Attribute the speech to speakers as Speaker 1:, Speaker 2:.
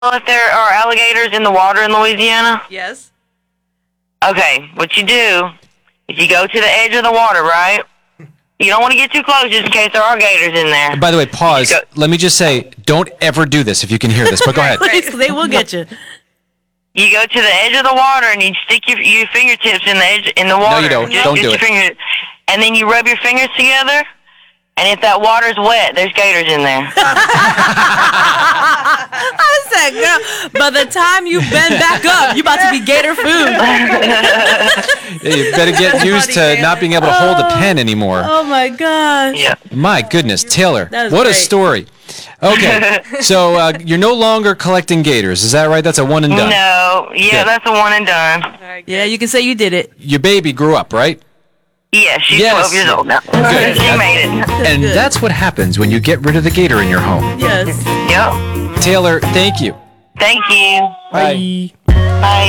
Speaker 1: if there are alligators in the water in Louisiana?
Speaker 2: Yes.
Speaker 1: Okay, what you do is you go to the edge of the water, right? You don't want to get too close just in case there are gators in there.
Speaker 3: By the way, pause. Let me just say, don't ever do this if you can hear this, but go ahead.
Speaker 2: They will get you.
Speaker 1: You go to the edge of the water and you stick your fingertips in the water.
Speaker 3: No, you don't. Don't do it.
Speaker 1: And then you rub your fingers together, and if that water's wet, there's gators in there.
Speaker 2: I said, girl, by the time you bend back up, you about to be gator food.
Speaker 3: Yeah, you better get used to not being able to hold a pen anymore.
Speaker 2: Oh, my gosh.
Speaker 1: Yeah.
Speaker 3: My goodness, Taylor, what
Speaker 2: great.
Speaker 3: a story. Okay, so you're no longer collecting gators, is that right? That's a one and done.
Speaker 1: No, yeah,
Speaker 3: Good.
Speaker 1: that's a one and done.
Speaker 2: Yeah, you can say you did it.
Speaker 3: Your baby grew up, right?
Speaker 1: Yeah, she's
Speaker 3: Yes.
Speaker 1: 12 years old now.
Speaker 3: Good.
Speaker 1: She made it.
Speaker 3: And that's what happens when you get rid of the gator in your home.
Speaker 2: Yes.
Speaker 1: Yep.
Speaker 3: Taylor, thank you.
Speaker 1: Thank you.
Speaker 3: Bye.
Speaker 1: Bye.